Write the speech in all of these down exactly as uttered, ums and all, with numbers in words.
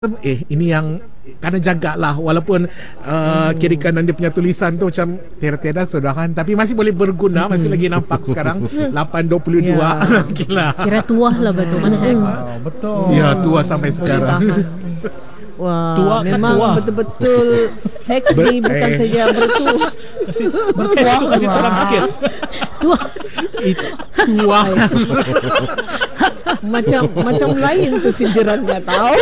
Eh ini yang kena jagalah walaupun uh, kiri kanan dia punya tulisan tu macam tiada-tiada sudahan, tapi masih boleh berguna, masih lagi nampak sekarang lapan dua puluh dua. Ya. Gila. Kira tuah lah betul mana Hex. Oh, betul. Ya, tua sampai sekarang. Wah, Tua kan memang tua. betul-betul Hex ni Ber- bukan eh. saja bertuah. Kasih bertuah tu kasih terang sikit. Tuah. Tua. Macam macam lain tu sindiran dia tahu.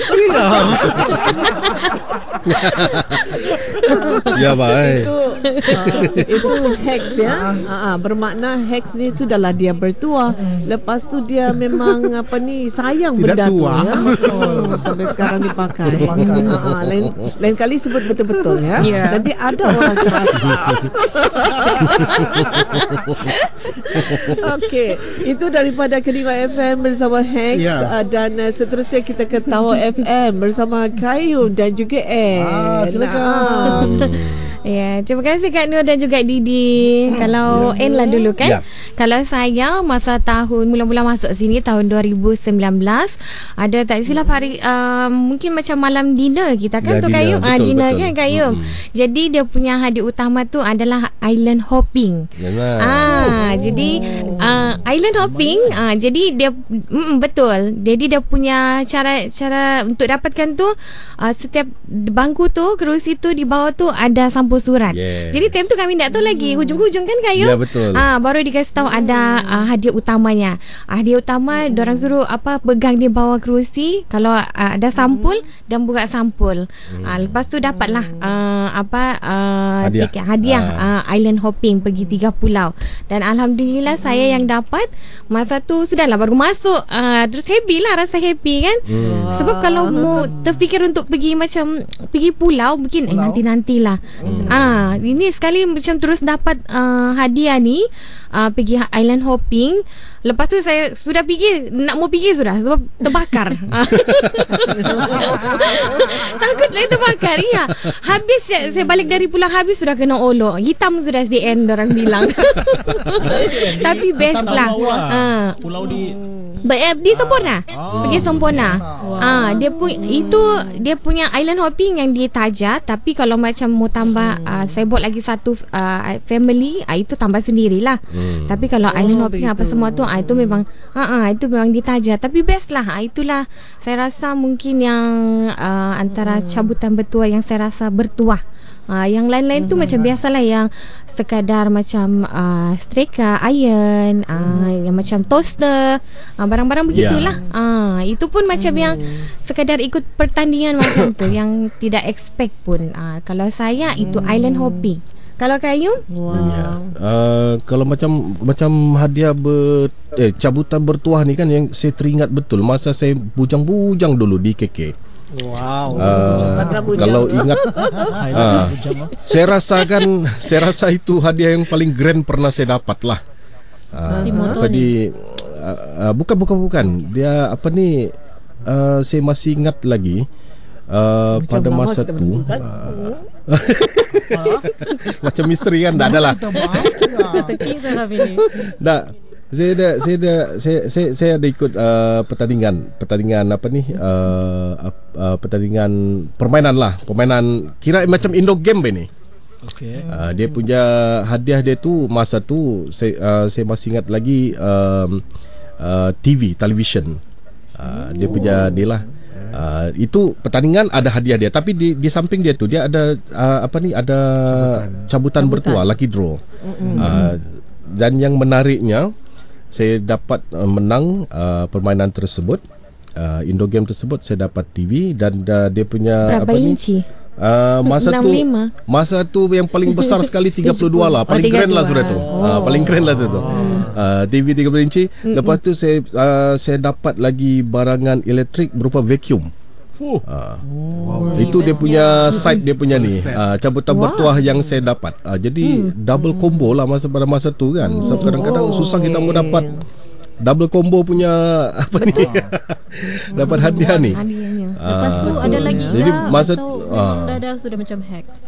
Ya baik. Itu uh, itu Hex ya. Uh, bermakna Hex ni sudahlah dia bertuah. Lepas tu dia memang apa ni sayang Tidak benda tua. tu ya. Oh, sampai sekarang dipakai. Uh, lain lain kali sebut betul-betul ya. Ya. Nanti ada orang terasa. Okey, itu daripada Kedua F M bersama Hex Ya. uh, dan uh, seterusnya kita ke Tawa F M bersama Kayu dan juga N. Ah, silakan. Ya, terima kasih Kak Nur dan juga Didi. Kalau N lah dulu kan. Ya. Kalau saya masa tahun mula-mula masuk sini tahun dua ribu sembilan belas, ada tak silap hari uh, mungkin macam malam dinner kita kan Ya, tu dinner, Kayu. Ah betul, dinner betul. kan Kayu. Mm-mm. Jadi dia punya hadiah utama tu adalah island hopping. Yalah. Ah, jadi uh, island hopping, ah jadi dia mm, betul. Jadi dia punya cara cara untuk dapatkan tu uh, setiap bangku tu, kerusi tu di bawah tu ada sampul surat. Yeah. Jadi time tu kami tak tahu lagi hujung-hujung kan Kayu. Ya, betul. Ah baru dikasih tahu ada uh, hadiah utamanya. Uh, hadiah utama diorang suruh apa pegang di bawah kerusi kalau uh, ada sampul dan buka sampul. Uh, lepas tu dapatlah uh, apa uh, Hadiah. tiket hadiah Ah. uh, island hopping pergi tiga pulau. Dan alhamdulillah saya yang dapat masa tu sudahlah baru masuk uh, terus happy lah, rasa happy kan. Hmm. Sebab kalau mau terfikir untuk pergi macam pergi pulau mungkin eh, nanti-nantilah. Hmm. Ah ini sekali macam terus dapat uh, hadiah ni uh, pergi island hopping. Lepas tu saya sudah pergi, nak mau pergi sudah sebab terbakar. Takutlah terbakar. Ya. Habis saya, saya balik dari pulau habis sudah kena olok. Hitam sudah di end orang bilang. Tapi best lah. Ah. Pulau di Ba- eh, di Sempurna. Ah. Pergi Sempurna. Ah, dia pun itu dia punya island hopping yang di Taja, tapi kalau macam mau tambah uh, saya buat lagi satu uh, family, uh, itu tambah sendirilah. Hmm. Tapi kalau island Oh, hopping apa begitu. semua tu uh, itu memang uh, uh, itu memang di Taja, tapi best lah. Uh, itulah saya rasa mungkin yang uh, antara cabutan bertuah yang saya rasa bertuah. Uh, yang lain-lain tu macam biasalah yang sekadar macam uh, streka, iron, uh, yang macam toaster, uh, barang-barang begitulah. Uh, itu pun macam yang sekadar ikut pertandingan macam tu yang tidak expect pun. Uh, kalau saya itu island hopping. Kalau Kayu? Wow. Uh, kalau macam macam hadiah ber, eh, cabutan bertuah ni kan yang saya teringat betul masa saya bujang-bujang dulu di K K. Wow. Uh, Padra bujang. kalau ingat Ah. saya rasakan saya rasa itu hadiah yang paling grand pernah saya dapat lah. Uh, Mesti motor apa di uh, uh, bukan bukan bukan dia apa ni uh, saya masih ingat lagi uh, Macam pada lama masa kita tu berbual. uh, macam misteri kan tak adalah. Teki sarap ini. Tak. Saya ada saya ada saya saya, saya ada ikut uh, pertandingan pertandingan apa ni uh, uh, pertandingan permainan lah, permainan kira macam indoor game ini. Okey. Uh, dia punya hadiah dia tu masa tu saya uh, saya masih ingat lagi um, uh, T V television. Uh, dia punya dia lah. Uh, itu pertandingan ada hadiah dia, tapi di di samping dia tu dia ada uh, apa ni ada cabutan, cabutan bertuah, lucky draw. Uh, dan yang menariknya saya dapat uh, menang uh, permainan tersebut, uh, indoor game tersebut. Saya dapat T V dan uh, dia punya Berapa apa ni inci? uh, masa tu enam puluh lima. masa tu yang paling besar sekali tiga puluh dua lah, Oh, paling keren lah sudah tu. Oh. Uh, paling keren lah tu tu. Uh, T V tiga puluh inci. Lepas tu saya uh, saya dapat lagi barangan elektrik berupa vacuum. Fuh. Uh, itu dia punya side dia punya ni uh, cabutan bertuah yang saya dapat. Uh, jadi double combo lah masa pada masa tu kan. So kadang-kadang susah kita mau dapat double combo punya apa ni. Dapat hadiah ni. Hadiahnya. Ah, Lepas tu betul. ada lagi Jadi ke masa atau tu, memang ah. dah dah sudah macam Hex?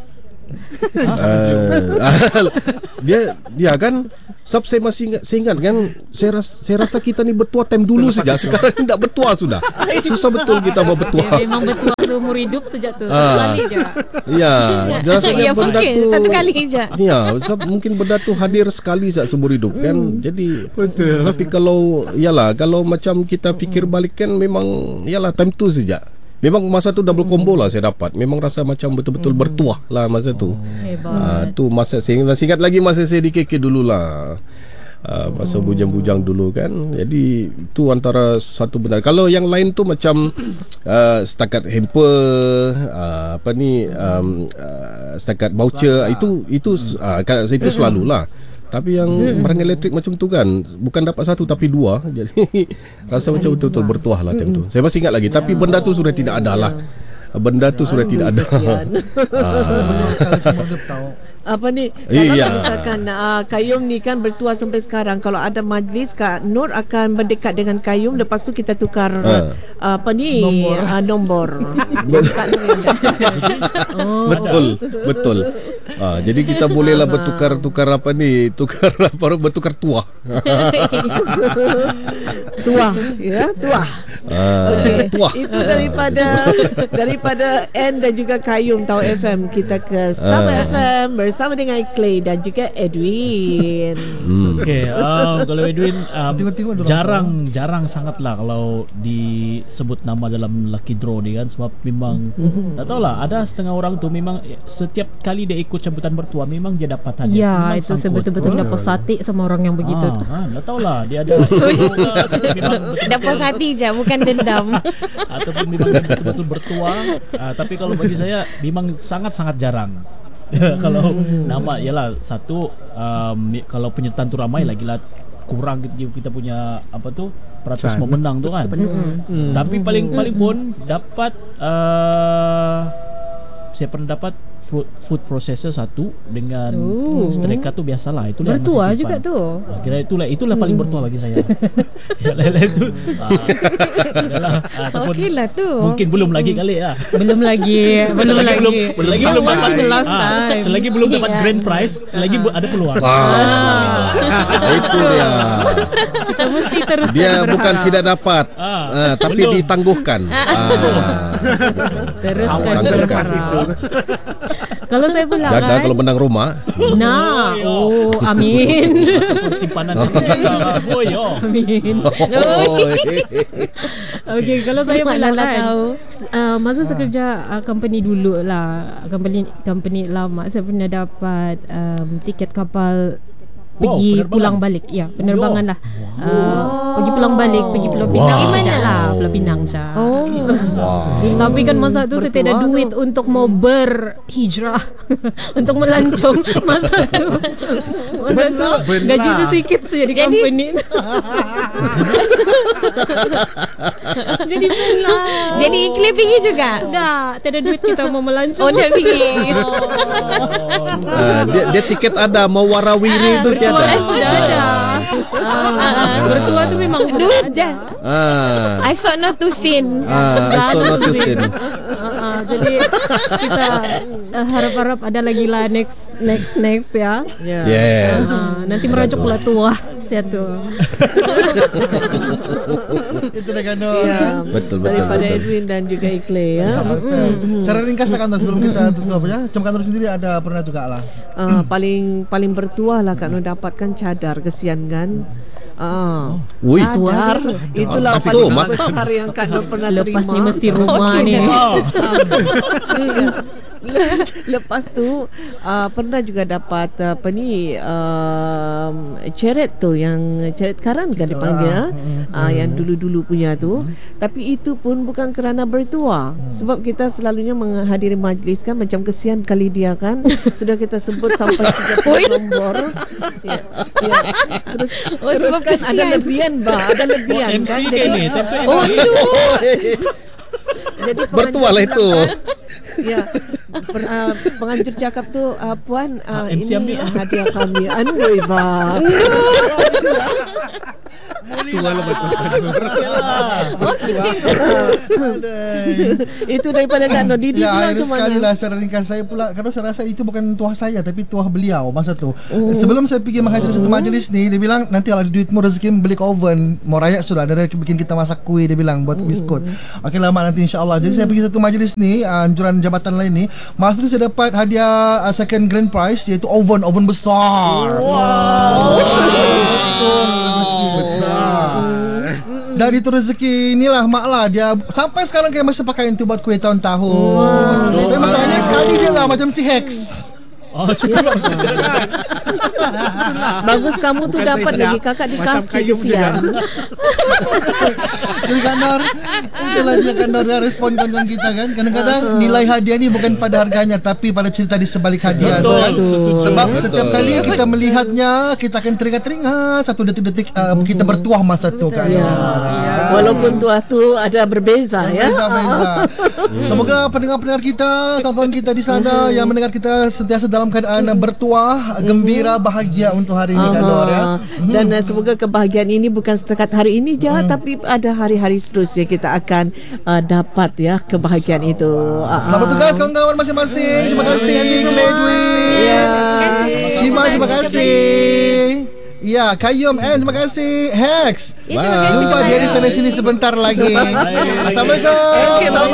uh, dia dia kan sebab saya masih ingat, saya ingat kan saya rasa, saya rasa kita ni bertua time dulu saja, sekarang ni tak bertua sudah. Susah betul kita mau bertua. Dia memang bertua seumur hidup sejak tu. Satu Ah. kali je. Ya, rasanya Ya benda mungkin tu satu kali je. ya, sebab mungkin benda tu hadir sekali saat seumur hidup kan. Jadi Betul. tapi kalau yalah kalau macam kita fikir balik kan memang yalah time tu saja. Memang masa tu double combo lah saya dapat. Memang rasa macam betul-betul bertuah lah masa tu. Hebat. Ah, tu masa saya masih ingat lagi masa saya di K K dulu lah. Uh, masa bujang-bujang dulu kan. Jadi itu antara satu benda. Kalau yang lain tu macam uh, setakat hamper, uh, apa ni um, uh, setakat voucher, itu itu uh, itu selalulah. Tapi yang barang elektrik macam tu kan bukan dapat satu tapi dua. Jadi rasa macam betul-betul bertuah lah time tu. Saya masih ingat lagi. Tapi benda tu sudah tidak ada lah. Benda tu sudah tidak ada. Betul sekali semua hidup tahu. Apa ni, Iya. kalau misalkan uh, Qayyum ni kan bertuah sampai sekarang, kalau ada majlis Kak Nur akan berdekat dengan Qayyum, lepas tu kita tukar Ha. uh, apa ni nombor, uh, nombor. Kak Nur yang dah- Oh, Betul, betul. Ah, jadi kita bolehlah bertukar-tukar apa ni, tukar apa bertukar tuah. tuah ya tuah. Ah, tuah. Itu daripada daripada N dan juga Qayyum Tahu F M, kita ke Sama Ah. F M bersama dengan Clay dan juga Edwin. Hmm. Okey, um, kalau Edwin um, Tengok-tengok dorang jarang jarang sangat lah kalau disebut nama dalam lucky draw ni kan, sebab memang tak tahulah, ada setengah orang tu memang eh, setiap kali dia ikut cabutan bertuah memang dia dapat hadiah. ya, Memang itu saya sangkut. betul-betul dah puas hati sama orang yang begitu tu. Ah, tak tahulah dia ada memang Dah puas hati je, bukan dendam. ataupun memang betul-betul bertuah. Ah, tapi kalau bagi saya memang sangat-sangat jarang. Kalau nama ialah satu, um, kalau penyertaan tu ramai lagi lah, kurang kita, kita punya apa tu peratus San. memenang tu kan. Tapi paling paling pun dapat uh, saya pernah dapat food, food processor satu dengan Oh. striker tu biasalah, itulah yang Bertuah masih juga simpan. tu. Ah, kira itulah itulah paling bertuah bagi saya. Yang lain-lain tu ah, adalah ah, ataupun Okey lah tu. mungkin belum lagi kali lah. Belum lagi, belum Selagi lagi. belum selagi Yang belum once dapat in a ah, lifetime. selagi belum dapat Iya. grand prize, selagi bu- ada peluang. Ah, itu dia. Kita mesti terus Dia berharap. bukan tidak dapat, Ah, ah, tapi belum. ditangguhkan. Ah, teruskan Awas Tangguhkan. selepas itu. Kalau saya pula jaga kan, kalau menang rumah. nah, oh, amin. Ataupun simpanan saya jaga. Oh yo. Amin. Oh, Okey, kalau saya pula Mana lah kan, tahu. uh, masa saya kerja uh, company dulu lah, company company lama, saya pernah dapat um, tiket kapal Wow, pergi penerbangan. pulang balik. Ya, penerbangan lah. Uh, pergi pulang balik, pergi Pulau Pinang Wow. saja lah, Pulau Pinang saja. Oh. wow. Tapi kan masa tu saya tidak ada Bertuah duit untuk mau berhijrah untuk melancong masa tu. Masa tu Belah. gaji saya sikit saja di Jadi- company. Jadi pula. Jadi Iklim pergi juga. Dah, tiada duit kita mau melancong. Oh, dia pergi. Ah, dia, dia tiket ada, mau warawiri itu Bertuah tiada. tu sudah ada. Ah, bertuah tu memang sudah ada. Sudah. Ah, I saw not to sin. ah, I saw noticing. Ah, jadi kita uh, harap-harap ada lagi lah next next next ya. Ya. Yes. Ah, nanti merajuk pula tua satu. Itu dah kan. Ya. Betul, betul, Daripada betul. Edwin dan juga Ikle ya. Sama F M. Secara ringkas lah kantor sebelum kita tutup ya. Macam kantor sendiri ada pernah juga lah. Uh, paling paling bertuah lah Kak Nur dapatkan cadar, kesian kan. Ah, Ui. cadar itulah Tapi paling tu, Mak. besar yang Kak Nur pernah Lepas terima. ni mesti rumah ni. Wow. Lepas tu uh, pernah juga dapat uh, apa ni um, ceret tu, yang ceret karan kan dipanggil, uh, yang dulu-dulu punya tu. Tapi itu pun bukan kerana bertuah, sebab kita selalunya menghadiri majlis kan, macam kesian kali dia kan. Sudah kita sebut sampai tiga puluh nombor. Ya, ya. Terus Oh, terus sebab kan ada kesian. lebihan bah, ada lebihan M C kan. ke ni? Tempe M C. Oh, tu. Jadi Bertuah lah itu. Ya, per, uh, penganjur cakap tu, uh, puan, uh, Ah, M C ini ambil. hadiah kami. Andoi ba. Tua lah betul. Itu daripada Kak Nur. Didi Ya, pula akhir macam sekali mana? lah secara ringkas saya pula, kerana saya rasa itu bukan tuah saya tapi tuah beliau masa tu. Oh. Sebelum saya pergi menghadiri satu majlis ni, dia bilang nanti kalau ada duitmu rezeki beli ke oven, mau raya sudah, dia bikin kita masak kuih, dia bilang buat biskut. Okey lah mak, nanti insya-Allah. Jadi saya pergi satu majlis ni, uh, anjuran jabatan lain ni, masa tu saya dapat hadiah uh, second grand prize, iaitu oven, oven besar. Wow. Betul, rezeki besar. Dan itu rezeki inilah mak lah, dia sampai sekarang kayak masih pakai itu buat kuih tahun-tahun. Wow. Tapi masalahnya sekali je lah, macam si Hex. Oh, cukup. Bagus kamu tu Bukan dapat saya lagi, sedap. kakak Macam dikasih kayu kesian. Jadi Kak Nur, itulah dia Kak Nur yang respon kawan kita kan. Kadang-kadang nilai hadiah ni bukan pada harganya tapi pada cerita di sebalik hadiah tu kan. Sebab Betul. setiap kali kita melihatnya, kita akan teringat-teringat satu detik-detik uh, kita bertuah masa tu kan. Ya. Walaupun tuah tu ada berbeza ya. Beza-beza. Semoga pendengar-pendengar kita, kawan-kawan kita di sana yang mendengar kita sentiasa dalam keadaan bertuah, gembira, bahagia untuk hari ini Kak Nur ya. Dan uh, semoga kebahagiaan ini bukan setakat hari ini je, tapi ada hari-hari seterusnya kita akan uh, dapat ya kebahagiaan itu. Uh, Selamat tugas kawan-kawan masing-masing. Terima kasih Gladwin. Ya. Shima, terima kasih. Ya, Kayum and terima kasih. Hex. Ya, terima kasih Jumpa kepada- dia di sana sini sebentar lagi. Assalamualaikum. Okay, Selamat